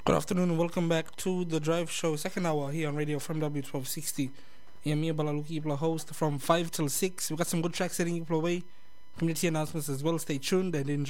Good afternoon and welcome back to the Drive Show, second hour here on Radio from W1260. I'm me, Balaluki, the host from 5 till 6. We've got some good tracks heading you away. Community announcements as well. Stay tuned and enjoy.